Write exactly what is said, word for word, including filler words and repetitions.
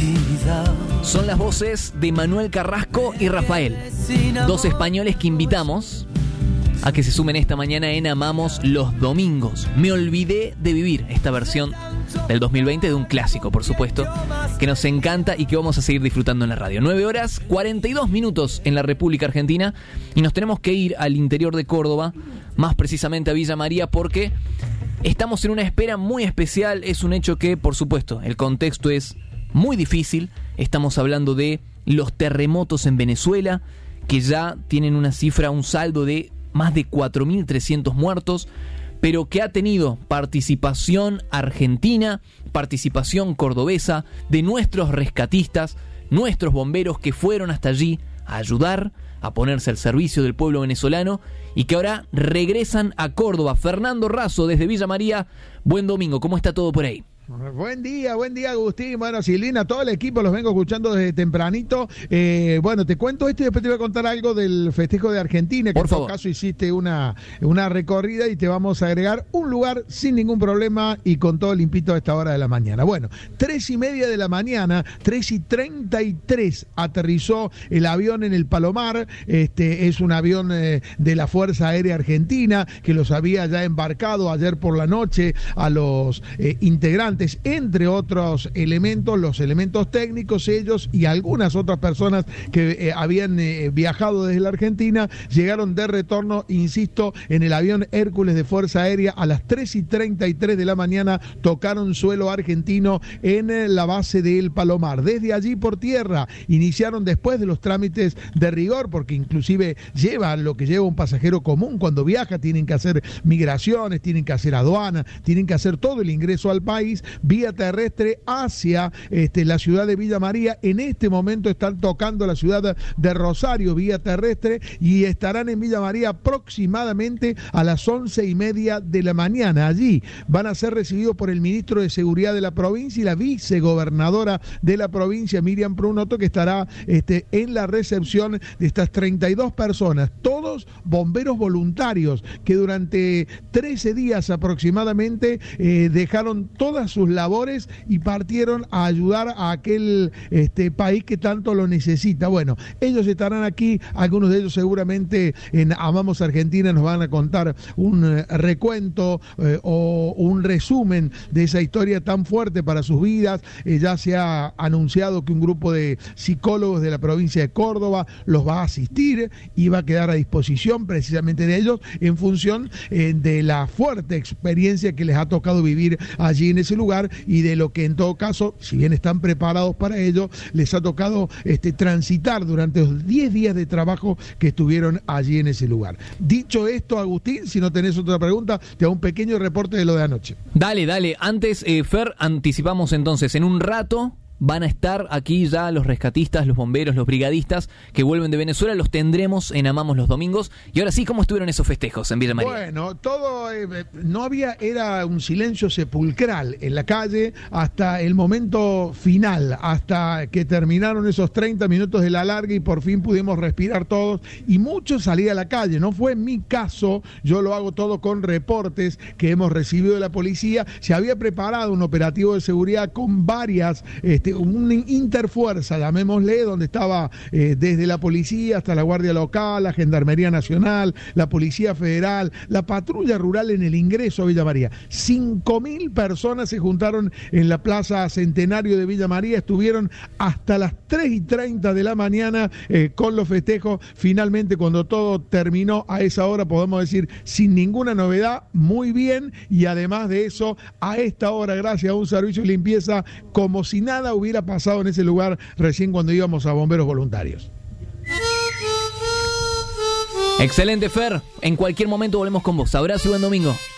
Son las voces de Manuel Carrasco y Rafael, dos españoles que invitamos a que se sumen esta mañana en Amamos los Domingos. Me olvidé de vivir, esta versión del dos mil veinte de un clásico, por supuesto, que nos encanta y que vamos a seguir disfrutando en la radio. nueve horas, cuarenta y dos minutos en la República Argentina, y nos tenemos que ir al interior de Córdoba, más precisamente a Villa María, porque estamos en una espera muy especial. Es un hecho que, por supuesto, el contexto es muy difícil. Estamos hablando de los terremotos en Venezuela, que ya tienen una cifra, un saldo de más de cuatro mil trescientos muertos, pero que ha tenido participación argentina, participación cordobesa, de nuestros rescatistas, nuestros bomberos que fueron hasta allí a ayudar, a ponerse al servicio del pueblo venezolano, y que ahora regresan a Córdoba. Fernando Razo, desde Villa María, buen domingo, ¿cómo está todo por ahí? Buen día, buen día, Agustín. Bueno, Silvina, todo el equipo los vengo escuchando desde tempranito. Eh, bueno, te cuento esto y después te voy a contar algo del festejo de Argentina, que Por en todo favor. caso hiciste una, una recorrida y te vamos a agregar un lugar sin ningún problema y con todo limpito a esta hora de la mañana. Bueno, tres y media de la mañana, tres y treinta y tres, aterrizó el avión en el Palomar. Este es un avión eh, de la Fuerza Aérea Argentina que los había ya embarcado ayer por la noche a los eh, integrantes, entre otros elementos, los elementos técnicos, ellos y algunas otras personas que eh, habían eh, viajado desde la Argentina, llegaron de retorno, insisto, en el avión Hércules de Fuerza Aérea a las tres y treinta y tres de la mañana, tocaron suelo argentino en eh, la base de El Palomar. Desde allí por tierra iniciaron, después de los trámites de rigor, porque inclusive lleva lo que lleva un pasajero común cuando viaja, tienen que hacer migraciones, tienen que hacer aduana, tienen que hacer todo el ingreso al país, vía terrestre hacia este, la ciudad de Villa María. En este momento están tocando la ciudad de Rosario vía terrestre y estarán en Villa María aproximadamente a las once y media de la mañana. Allí van a ser recibidos por el ministro de Seguridad de la provincia y la vicegobernadora de la provincia, Miriam Prunoto, que estará este, en la recepción de estas treinta y dos personas, todos bomberos voluntarios que durante trece días aproximadamente eh, dejaron todas sus labores y partieron a ayudar a aquel este, país que tanto lo necesita. Bueno, ellos estarán aquí, algunos de ellos seguramente en Amamos Argentina nos van a contar un eh, recuento eh, o un resumen de esa historia tan fuerte para sus vidas. Eh, ya se ha anunciado que un grupo de psicólogos de la provincia de Córdoba los va a asistir y va a quedar a disposición precisamente de ellos en función eh, de la fuerte experiencia que les ha tocado vivir allí en ese lugar y de lo que en todo caso, si bien están preparados para ello, les ha tocado este, transitar durante los diez días de trabajo que estuvieron allí en ese lugar. Dicho esto, Agustín, si no tenés otra pregunta, te hago un pequeño reporte de lo de anoche. Dale, dale. Antes, eh, Fer, anticipamos entonces, en un rato van a estar aquí ya los rescatistas, los bomberos, los brigadistas que vuelven de Venezuela. Los tendremos en Amamos los Domingos. Y ahora sí, ¿cómo estuvieron esos festejos en Villa María? Bueno, todo, eh, no había, era un silencio sepulcral en la calle hasta el momento final, hasta que terminaron esos treinta minutos de la larga y por fin pudimos respirar todos y muchos salir a la calle. No fue mi caso, yo lo hago todo con reportes que hemos recibido de la policía. Se había preparado un operativo de seguridad con varias este, una interfuerza, llamémosle, donde estaba eh, desde la policía hasta la Guardia Local, la Gendarmería Nacional, la Policía Federal, la Patrulla Rural en el ingreso a Villa María. Cinco mil personas se juntaron en la Plaza Centenario de Villa María, estuvieron hasta las tres y treinta de la mañana eh, con los festejos. Finalmente, cuando todo terminó a esa hora, podemos decir, sin ninguna novedad, muy bien, y además de eso, a esta hora, gracias a un servicio de limpieza, como si nada hubiera pasado en ese lugar recién cuando íbamos a bomberos voluntarios. Excelente, Fer. En cualquier momento volvemos con vos. Abrazo y buen domingo.